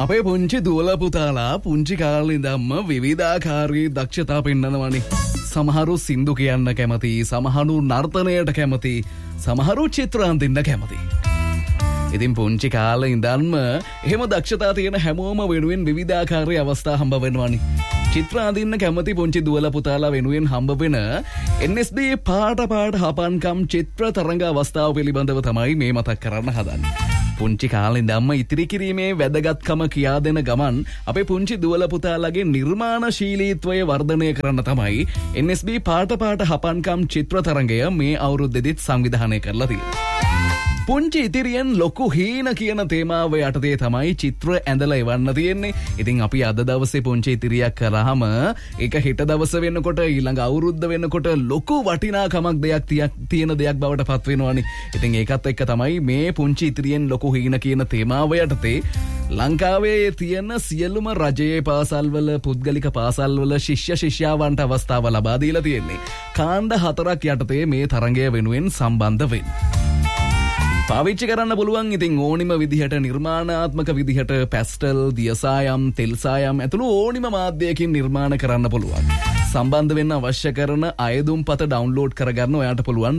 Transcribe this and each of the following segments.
අපේ පුංචි දුවල පුතාලා පුංචි කාලේ ඉඳන්ම විවිධාකාරී දක්ෂතා පෙන්නනවානේ. සමහරු සින්දු කියන්න කැමති, සමහරු නර්තනයට කැමති, සමහරු චිත්‍ර අඳින්න කැමති. ඉතින් පුංචි කාලේ ඉඳන්ම එහෙම දක්ෂතා තියෙන හැමෝම වෙනුවෙන් විවිධාකාරී අවස්ථා හම්බ වෙනවානේ. චිත්‍ර අඳින්න කැමති පුංචි දුවල පුතාලා වෙනුවෙන් හම්බ වෙන NSB පාට හපන්කම් චිත්‍ර තරඟ අවස්ථාව පිළිබඳව තමයි මේ මතක් කරන්න හදන්නේ. පුංචි කාලේ ඉඳන්ම ඉතිරි කිරීමේ වැදගත්කම කියා දෙන ගමන් අපේ පුංචි දුවල පුතාලාගේ නිර්මාණශීලීත්වය වර්ධනය කරන්න තමයි NSB පාට හපන්කම් චිත්‍ර තරඟය මේ අවුරුද්දෙදිත් සංවිධානය කරලා තියෙන්නේ. පුංචි ඉතිරියෙන් ලොකු හීන කියන තේමාව යටතේ තමයි චිත්‍ර ඇඳලා එවන්න තියෙන්නේ. ඉතින් අපි අද දවසේ පුංචි ඉතිරියක් කරාම ඒක හෙට දවස වෙනකොට ඊළඟ අවුරුද්ද වෙනකොට ලොකු වටිනාකමක් තියෙන දෙයක් බවට පත් වෙනවානේ. ඉතින් ඒකත් එක්ක තමයි මේ පුංචි ඉතිරියෙන් ලොකු හීන කියන තේමාව යටතේ ලංකාවේ තියෙන සියලුම රජයේ පාසල්වල පුද්ගලික පාසල්වල ශිෂ්‍ය ශිෂ්‍යාවන්ට අවස්ථාව ලබා දීලා තියෙන්නේ. කාණ්ඩ 4ක් යටතේ මේ තරඟය වෙනුවෙන් සම්බන්ධ වෙන්න. පාවිච්චි කරන්න පුළුවන් ඉතින් ඕනිම විදිහට නිර්මාණාත්මක විදිහට පැස්ටල්, දියසායම්, තෙල්සායම් ඇතුළු ඕනිම මාධ්‍යයකින් නිර්මාණ කරන්න පුළුවන්. සම්බන්ධ වෙන්න අවශ්‍ය කරන අයදුම්පත ඩවුන්ලෝඩ් කරගන්න ඔයාට පුළුවන්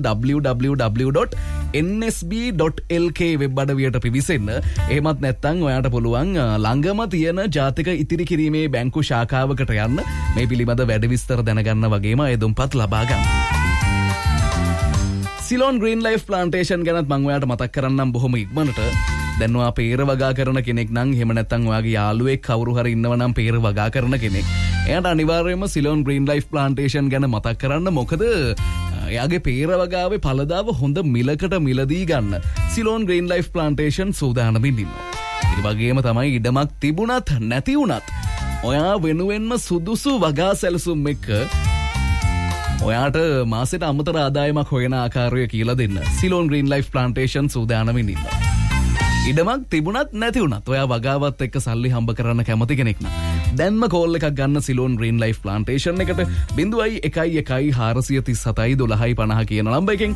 www.nsb.lk වෙබ් අඩවියට පිවිසෙන්න. එහෙමත් නැත්නම් ඔයාට පුළුවන් ළඟම තියෙන ජාතික ඉතිරි කිරීමේ බැංකු ශාඛාවකට යන්න මේ පිළිබඳ වැඩ විස්තර දැනගන්න වගේම අයදුම්පත් ලබා ගන්න. සිලෝන් ග්‍රීන් ලයිෆ් ප්ලාන්ටේෂන් ගැනත් මම ඔයාලට මතක් කරන්නම් බොහොම ඉක්මනට. දැන් ඔයා peer වගා කරන කෙනෙක් නම් එහෙම නැත්නම් ඔයාගේ යාළුවෙක් කවුරු හරි ඉන්නව නම් peer වගා කරන කෙනෙක්. එයාට අනිවාර්යයෙන්ම සිලෝන් ග්‍රීන් ලයිෆ් ප්ලාන්ටේෂන් ගැන මතක් කරන්න. මොකද එයාගේ peer වගාවේ ඵලදාව හොඳ මිලකට මිලදී ගන්න සිලෝන් ග්‍රීන් ලයිෆ් ප්ලාන්ටේෂන් සූදානමින් ඉන්නවා. ඒ වගේම තමයි ඉඩමක් තිබුණත් නැති වුණත් ඔයා වෙනුවෙන්ම සුදුසු වගා සැලසුම් එක්ක ඔයාට මාසෙට අමතර ආදායමක් හොයන ආකාරය කියලා දෙන්න සිලෝන් ග්‍රීන් ලයිෆ් ප්ලාන්ටේෂන් සූදානමින් ඉන්නවා. ඉඩමක් තිබුණත් නැති වුණත් ඔයා වගාවත් එක්ක සල්ලි හම්බ කරන්න කැමති කෙනෙක් නම් දැන්ම කෝල් එකක් ගන්න සිලෝන් ග්‍රීන් ලයිෆ් ප්ලාන්ටේෂන් එකට 011143711250 කියන නම්බර් එකෙන්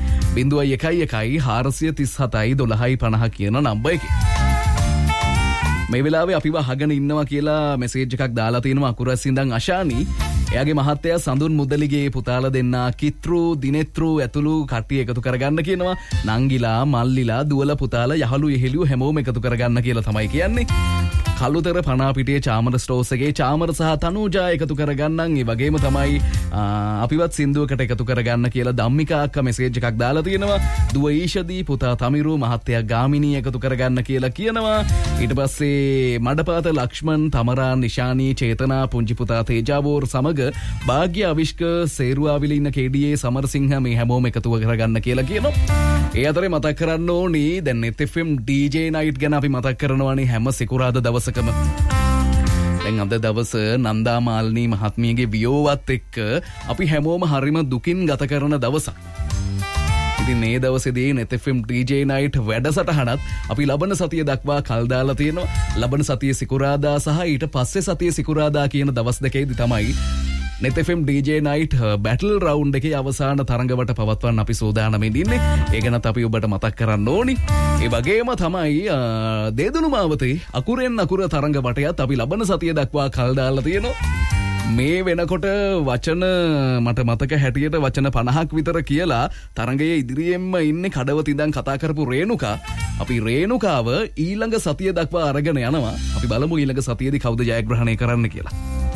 011143711250 කියන නම්බර් එකෙන්. මේ වෙලාවේ අපිව අහගෙන ඉන්නවා කියලා මෙසේජ් එකක් දාලා තිනවා අකුරස් ඉඳන් අශානි. එයාගේ මහත්තයා සඳුන් මුදලිගේ පුතාලා දෙන්නා කිත්රු දිනෙත්රු ඇතුළු කට්ටිය එකතු කරගන්න කියනවා. නංගිලා මල්ලිලා දුවල පුතාලා යහළු යෙහෙළියු හැමෝම එකතු කරගන්න කියලා තමයි කියන්නේ. කළුතර පනාපිටියේ චාමර ස්ටෝර්ස් එකේ චාමර සහ තනූජා එකතු කරගන්නම්. ඒ වගේම තමයි අපිවත් සින්දුවකට එකතු කරගන්න කියලා ධම්මිකා අක්කා මෙසේජ් එකක් දාලා තියෙනවා. දුව ඊෂදී පුතා තමිරු මහත්තයා ගාමිණී එකතු කරගන්න කියලා කියනවා. ඊට පස්සේ මඩපාත ලක්ෂ්මන් තමරා නිශානී චේතනා පුංචි පුතා තේජාවෝර් සමග භාග්‍ය අවිෂ්ක සේරුවාවිල ඉන්න KDA සමරසිංහ මේ හැමෝම එකතු කරගන්න කියලා කියනවා. ඒ අතරේ මතක් කරන්න ඕනි දැන් net FM DJ night ගැන අපි මතක් කරනවානේ හැම සිකුරාදා දවසකම. දැන් අද දවස නන්දා මාල්නී මහත්මියගේ වියෝවත් එක්ක අපි හැමෝම හරිම දුකින් ගත කරන දවසක්. ඉතින් මේ දවසේදී net FM DJ night වැඩසටහනත් අපි ලබන සතිය දක්වා කල් දාලා තියෙනවා. ලබන සතිය සිකුරාදා සහ ඊට පස්සේ සතිය සිකුරාදා කියන දවස් දෙකේදී තමයි net FM DJ night battle round එකේ අවසාන තරඟවට පවත්වන්න අපි සූදානම්ින් ඉන්නේ. ඒ ගැනත් අපි ඔබට මතක් කරන්න ඕනි. ඒ වගේම තමයි දේදුණු මාවතේ අකුරෙන් අකුර තරඟ වටයත් අපි ලබන සතිය දක්වා කල් දාලා තියෙනවා. මේ වෙනකොට වචන මට මතක හැටියට වචන 50ක් විතර කියලා තරඟයේ ඉදිරියෙන්ම ඉන්නේ කඩවත ඉඳන් කතා කරපු රේණුකා. අපි රේණුකාව ඊළඟ සතිය දක්වා අරගෙන යනවා. අපි බලමු ඊළඟ සතියේදී කවුද ජයග්‍රහණය කරන්න කියලා.